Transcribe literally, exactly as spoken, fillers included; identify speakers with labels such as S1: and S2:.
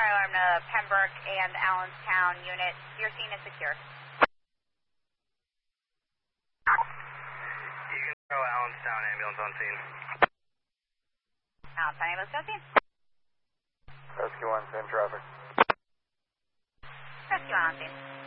S1: fire alarm to Pembroke and Allenstown unit. Your scene is secure.
S2: You can go Allenstown ambulance on scene.
S1: Allenstown ambulance on scene.
S3: Rescue one, send traffic.
S1: Rescue on scene.